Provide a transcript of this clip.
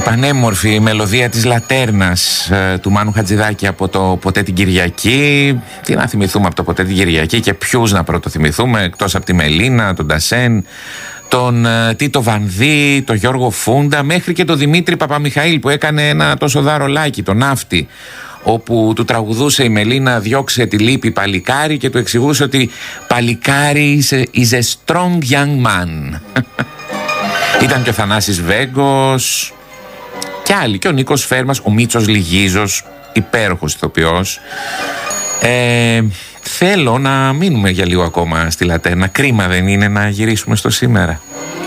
πανέμορφη μελωδία της Λατέρνας του Μάνου Χατζηδάκη από το «Ποτέ την Κυριακή». Τι να θυμηθούμε από το «Ποτέ την Κυριακή» και ποιους να πρωτοθυμηθούμε εκτός από τη Μελίνα, τον Ντασέν, τον Τίτο Βανδύ, τον Γιώργο Φούντα, μέχρι και τον Δημήτρη Παπαμιχαήλ που έκανε ένα τόσο δαρολάκι, τον Ναύτη, όπου του τραγουδούσε η Μελίνα «Διώξε τη λύπη παλικάρι» και του εξηγούσε ότι παλικάρι is a strong young man. Ήταν και ο Θανάσης Βέγκος και άλλοι, και ο Νίκος Φέρμας, ο Μίτσος Λυγίζος, υπέροχος ηθοποιός. Θέλω να μείνουμε για λίγο ακόμα στη Λατέρνα. Κρίμα δεν είναι να γυρίσουμε στο σήμερα?